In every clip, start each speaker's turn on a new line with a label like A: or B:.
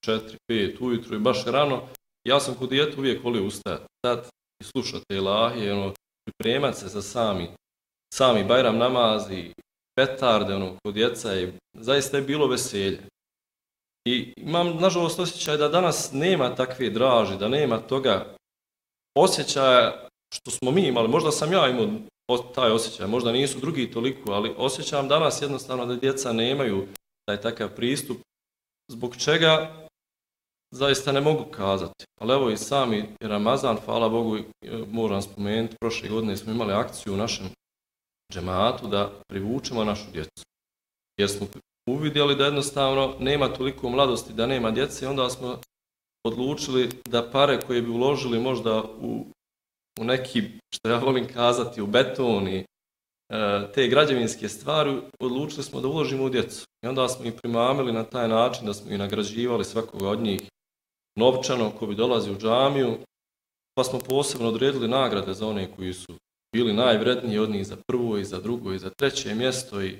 A: 4-5 ujutru i baš rano. Ja sam kod djeta uvijek volio ustajati i slušati ilahije, pripremati se za sami Bajram namaz i petarde, kod djeca i zaista je bilo veselje. I imam, nažalost, osjećaj da danas nema takve draži, da nema toga osjećaja što smo mi imali. Možda sam ja imao taj osjećaj, možda nisu drugi toliko, ali osjećam danas jednostavno da djeca nemaju taj takav pristup, zbog čega zaista ne mogu kazati. Ali evo i sami Ramazan, hvala Bogu, moram spomenuti, prošle godine smo imali akciju u našem džematu da privučemo našu djecu. Jer smo uvidjeli da jednostavno nema toliko mladosti, da nema djece i onda smo odlučili da pare koje bi uložili možda u neki, što ja volim kazati, u beton i te građevinske stvari, odlučili smo da uložimo u djecu. I onda smo ih primamili na taj način da smo ih nagrađivali svakoga od njih novčano ko bi dolazi u džamiju, pa smo posebno odredili nagrade za one koji su bili najvredniji od njih za prvo i za drugo i za treće mjesto. I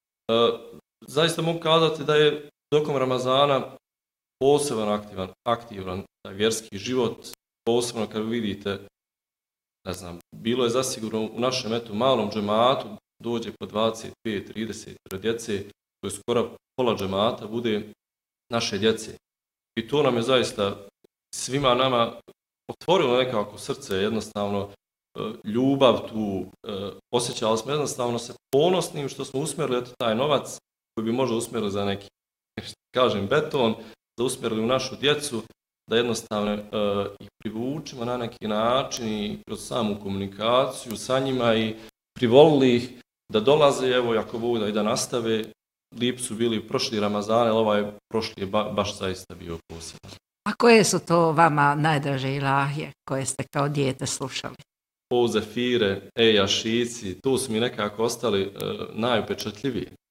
A: zaista mogu kazati da je tokom Ramazana poseban aktivan taj vjerski život, posebno kad vidite, ne znam, bilo je zasigurno u našem malom džematu, dođe po 25-30 djece, to je skoro pola džemata, bude naše djece. I to nam je zaista svima nama otvorilo nekako srce, jednostavno ljubav tu, osjećali smo jednostavno se ponosnim što smo usmjerili taj novac koji bi možda usmjerili za neki, kažem, beton, da usmjerili u našu djecu, da jednostavno ih privučimo na neki način i kroz samu komunikaciju sa njima i privolili ih da dolaze, evo, ako Bog da i da nastave. Lijep su bili prošli Ramazane, ali ovaj prošli je baš zaista bio poseban.
B: A koje su to vama najdraže ilahije koje ste kao dijete slušali?
A: O Zefire, Jašici, tu su mi nekako ostali najupečatljiviji.